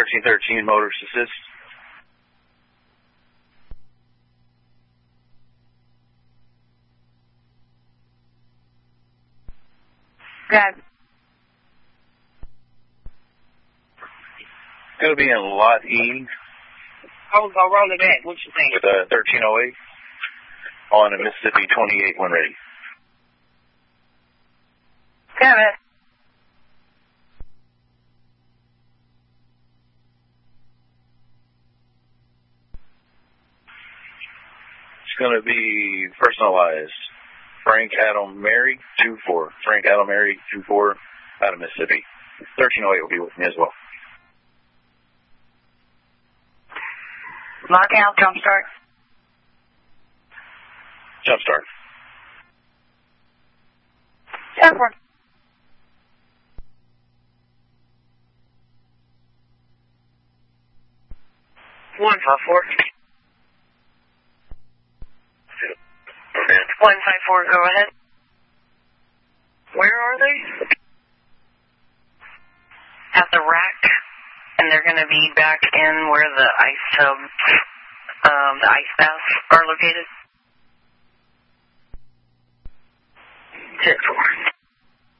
1313 Motors Assist. Good. Going to be in Lot E. I'll roll it back. What you think? With 1308 on a Mississippi 28 when ready. Got it. It's going to be personalized. Frank Adam Mary 24. Frank Adam Mary 24 out of Mississippi. 1308 will be with me as well. Lockout, jump start. Jump start. Jump start. 154. 154, go ahead. Where are they? At the rack, and they're going to be back in where the ice tubs, the ice baths are located. 10-4.